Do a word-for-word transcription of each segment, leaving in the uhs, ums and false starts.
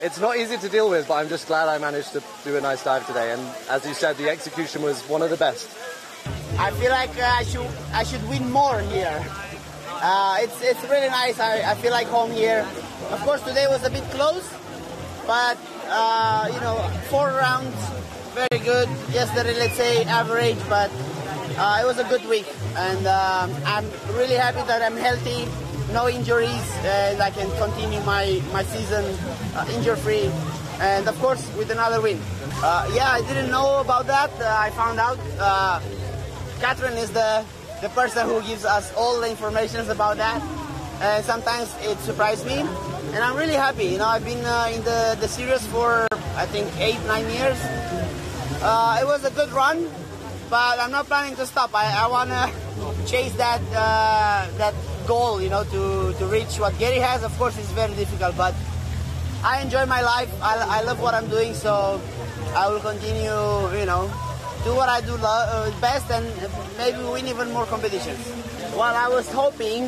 It's not easy to deal with, but I'm just glad I managed to do a nice dive today. And as you said, the execution was one of the best. I feel like uh, I should I should win more here. Uh, it's it's really nice. I, I feel like home here. Of course, today was a bit close, but uh, you know, four rounds, very good. Yesterday, let's say average, but uh, it was a good week, and um, I'm really happy that I'm healthy, no injuries, and I can continue my my season uh, injury-free, and of course with another win. Uh, yeah, I didn't know about that. Uh, I found out. Uh, Catherine is the the person who gives us all the information about that, and sometimes it surprised me, and I'm really happy. You know, I've been uh, in the the series for I think eight nine years. Uh, it was a good run, but I'm not planning to stop. I, I want to chase that uh, that goal. You know, to to reach what Gary has. Of course, it's very difficult, but I enjoy my life. I, I love what I'm doing, so I will continue. You know, do what I do uh, best, and maybe win even more competitions. Well, I was hoping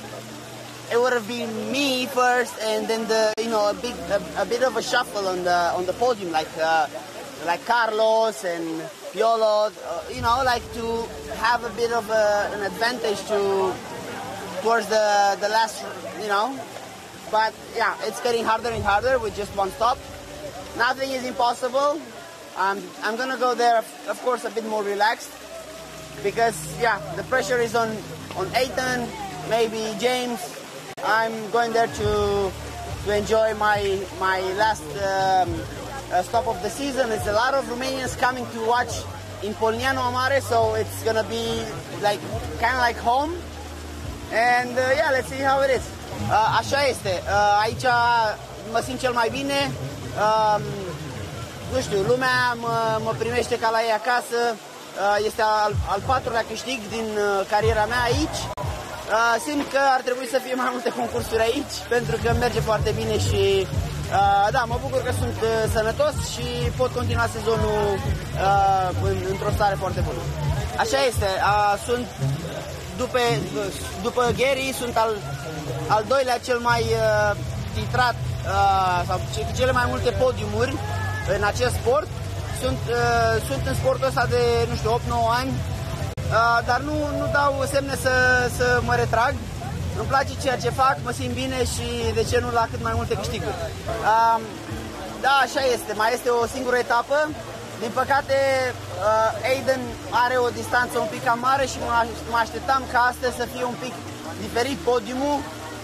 it would have been me first, and then the you know a big a, a bit of a shuffle on the on the podium, like uh, like Carlos and Piolo. Uh, you know, like to have a bit of a, an advantage to towards the the last. You know, but yeah, it's getting harder and harder with just one stop. Nothing is impossible. Um, I'm gonna go there, of course, a bit more relaxed, because yeah, the pressure is on on Ethan, maybe James. I'm going there to to enjoy my my last um, uh, stop of the season. There's a lot of Romanians coming to watch in Polignano Amare, so it's gonna be like kind of like home. And uh, yeah, let's see how it is. Uh, așa este. Uh, aici mă simt cel mai bine. Um, Nu știu, lumea mă, mă primește ca la ei acasă. Este al, al patrulea câștig din cariera mea aici. Simt că ar trebui să fie mai multe concursuri aici, pentru că merge foarte bine și da, mă bucur că sunt sănătos și pot continua sezonul într-o stare foarte bună. Așa este, sunt după, după Gary, sunt al, al doilea cel mai titrat, sau cele mai multe podiumuri în acest sport. Sunt, uh, sunt în sportul ăsta de, nu știu, opt nouă ani, uh, dar nu, nu dau semne să, să mă retrag. Îmi place ceea ce fac, mă simt bine și de ce nu la cât mai multe câștiguri. Uh, da, așa este, mai este o singură etapă. Din păcate, uh, Aiden are o distanță un pic cam mare și mă așteptam ca astăzi să fie un pic diferit podiumul,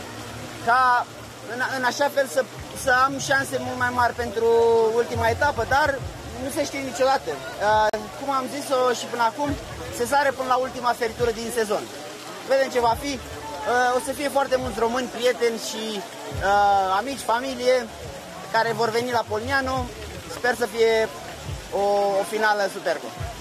ca în, în așa fel să să am șanse mult mai mari pentru ultima etapă, dar nu se știe niciodată. Uh, cum am zis-o și până acum, se sare până la ultima feritură din sezon. Vedem ce va fi. Uh, o să fie foarte mulți români, prieteni și uh, amici, familie, care vor veni la Polignano. Sper să fie o, o finală superbă.